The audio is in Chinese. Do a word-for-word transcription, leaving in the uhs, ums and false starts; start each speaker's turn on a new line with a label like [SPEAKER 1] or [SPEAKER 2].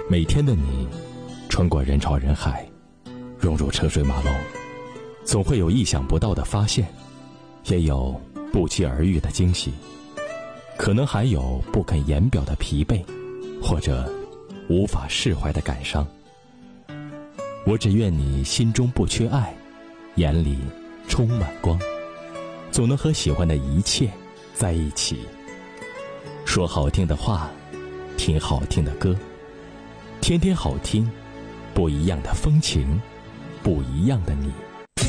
[SPEAKER 1] 每天的你，穿过人潮人海，融入车水马龙，总会有意想不到的发现，也有不期而遇的惊喜，可能还有不肯言表的疲惫，或者无法释怀的感伤。我只愿你心中不缺爱，眼里充满光，总能和喜欢的一切在一起，说好听的话，听好听的歌，天天好听，不一样的风情，不一样的你。